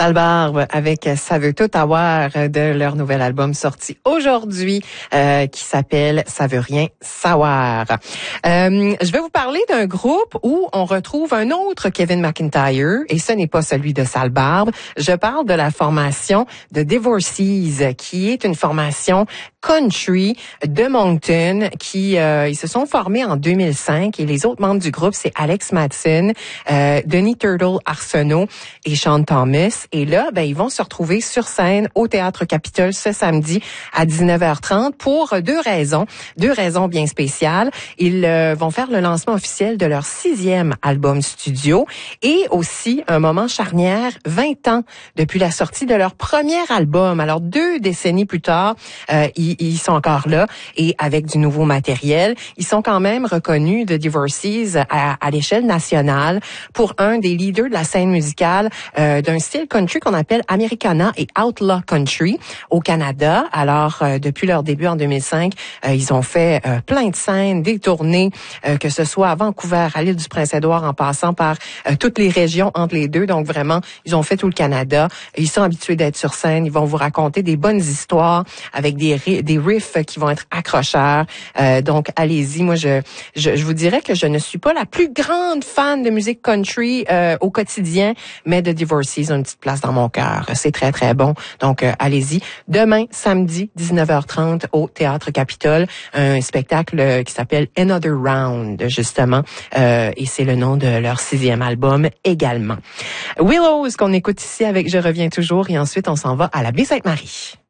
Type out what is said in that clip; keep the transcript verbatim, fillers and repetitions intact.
Sale Barbe avec Ça veut tout avoir de leur nouvel album sorti aujourd'hui euh, qui s'appelle Ça veut rien savoir. Euh, je vais vous parler d'un groupe où on retrouve un autre Kevin McEntyre et ce n'est pas celui de Sale Barbe. Je parle de la formation de Divorcees qui est une formation country de Moncton qui euh, ils se sont formés en deux mille cinq et les autres membres du groupe c'est Alex Madsen, euh, Denis Turtle Arsenault et Sean Thomas. Et là, ben ils vont se retrouver sur scène au Théâtre Capitole ce samedi à dix-neuf heures trente pour deux raisons, deux raisons bien spéciales. Ils euh, vont faire le lancement officiel de leur sixième album studio et aussi un moment charnière, vingt ans depuis la sortie de leur premier album. Alors deux décennies plus tard, euh, ils, ils sont encore là et avec du nouveau matériel. Ils sont quand même reconnus de Divorcees à, à l'échelle nationale pour un des leaders de la scène musicale euh, d'un style country qu'on appelle Americana et Outlaw Country au Canada. Alors, euh, depuis leur début en deux mille cinq, euh, ils ont fait euh, plein de scènes, des tournées, euh, que ce soit à Vancouver, à l'île du Prince-Édouard, en passant par euh, toutes les régions entre les deux. Donc, vraiment, ils ont fait tout le Canada. Ils sont habitués d'être sur scène. Ils vont vous raconter des bonnes histoires avec des, des riffs qui vont être accrocheurs. Euh, donc, allez-y. Moi, je, je, je vous dirais que je ne suis pas la plus grande fan de musique country euh, au quotidien, mais de Divorcees a une petite place dans mon cœur. C'est très, très bon. Donc, euh, allez-y. Demain, samedi, dix-neuf heures trente, au Théâtre Capitole, un spectacle qui s'appelle Another Round, justement. Euh, et c'est le nom de leur sixième album également. Willows, qu'on écoute ici avec Je reviens toujours. Et ensuite, on s'en va à la Baie-Sainte-Marie.